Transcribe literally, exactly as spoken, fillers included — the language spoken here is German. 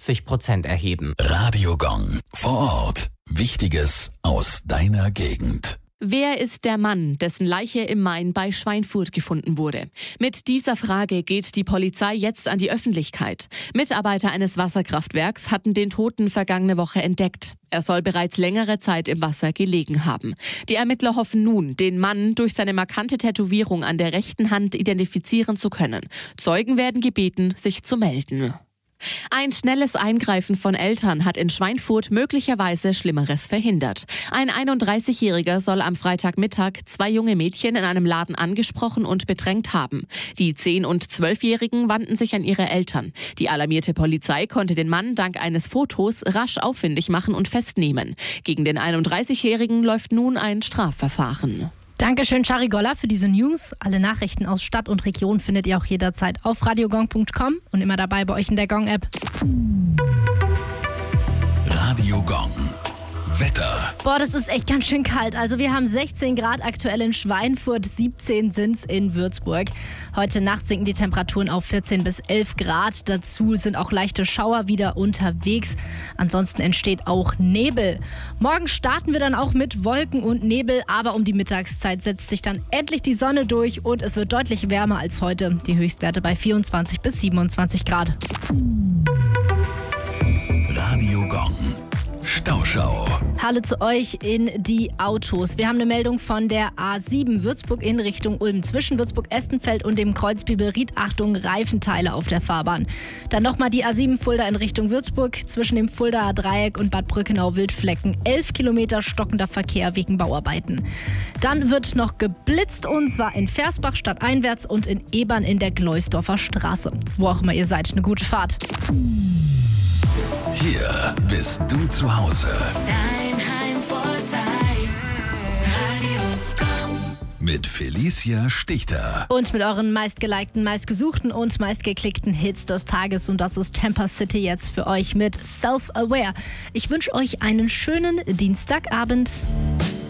fünfzig Prozent erheben. Radiogong. Vor Ort. Wichtiges aus deiner Gegend. Wer ist der Mann, dessen Leiche im Main bei Schweinfurt gefunden wurde? Mit dieser Frage geht die Polizei jetzt an die Öffentlichkeit. Mitarbeiter eines Wasserkraftwerks hatten den Toten vergangene Woche entdeckt. Er soll bereits längere Zeit im Wasser gelegen haben. Die Ermittler hoffen nun, den Mann durch seine markante Tätowierung an der rechten Hand identifizieren zu können. Zeugen werden gebeten, sich zu melden. Ein schnelles Eingreifen von Eltern hat in Schweinfurt möglicherweise Schlimmeres verhindert. Ein einunddreißigjähriger soll am Freitagmittag zwei junge Mädchen in einem Laden angesprochen und bedrängt haben. Die zehn- und zwölfjährigen wandten sich an ihre Eltern. Die alarmierte Polizei konnte den Mann dank eines Fotos rasch auffindig machen und festnehmen. Gegen den einunddreißigjährigen läuft nun ein Strafverfahren. Dankeschön, Shari Goller, für diese News. Alle Nachrichten aus Stadt und Region findet ihr auch jederzeit auf radiogong punkt com und immer dabei bei euch in der Gong-App. Radiogong. Wetter. Boah, das ist echt ganz schön kalt. Also wir haben sechzehn Grad aktuell in Schweinfurt, siebzehn sind's in Würzburg. Heute Nacht sinken die Temperaturen auf vierzehn bis elf Grad. Dazu sind auch leichte Schauer wieder unterwegs. Ansonsten entsteht auch Nebel. Morgen starten wir dann auch mit Wolken und Nebel, aber um die Mittagszeit setzt sich dann endlich die Sonne durch und es wird deutlich wärmer als heute. Die Höchstwerte bei vierundzwanzig bis siebenundzwanzig Grad. Radiogong. Stauschau. Hallo zu euch in die Autos. Wir haben eine Meldung von der A sieben Würzburg in Richtung Ulm. Zwischen Würzburg-Estenfeld und dem Kreuz Biberried. Achtung, Reifenteile auf der Fahrbahn. Dann nochmal die A sieben Fulda in Richtung Würzburg. Zwischen dem Fuldaer Dreieck und Bad Brückenau-Wildflecken. elf Kilometer stockender Verkehr wegen Bauarbeiten. Dann wird noch geblitzt und zwar in Versbach stadteinwärts und in Ebern in der Gleusdorfer Straße. Wo auch immer ihr seid, eine gute Fahrt. Hier bist du zu Hause. Dein Heimvorteil. Radio Gong. Mit Felicia Stichter. Und mit euren meistgelikten, meistgesuchten und meistgeklickten Hits des Tages. Und das ist Tampa City jetzt für euch mit Self-Aware. Ich wünsche euch einen schönen Dienstagabend.